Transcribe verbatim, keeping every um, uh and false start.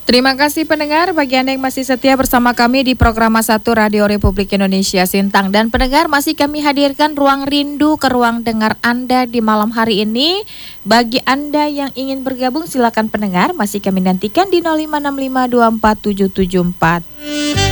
Terima kasih pendengar, bagi Anda yang masih setia bersama kami di program satu Radio Republik Indonesia Sintang. Dan pendengar, masih kami hadirkan Ruang Rindu ke ruang dengar Anda di malam hari ini. Bagi Anda yang ingin bergabung, silakan pendengar, masih kami nantikan di nol lima enam lima dua empat tujuh tujuh empat.